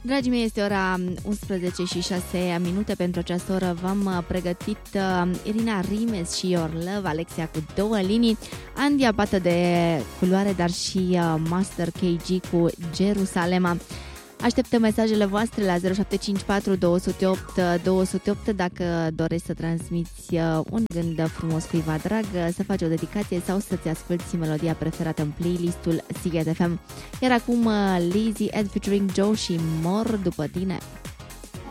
Dragii mei, este ora 11 și 6 minute. Pentru această oră v-am pregătit Irina Rimes și Your Love, Alexia cu 2 linii, Andia Pată de Culoare, dar și Master KG cu Jerusalema. Aștept mesajele voastre la 0754 208 208 dacă dorești să transmiți un gând frumos cuiva drag, să faci o dedicație sau să-ți asculti melodia preferată în playlistul Sighet FM. Iar acum Lizzy Ed featuring Joe și Mor după tine.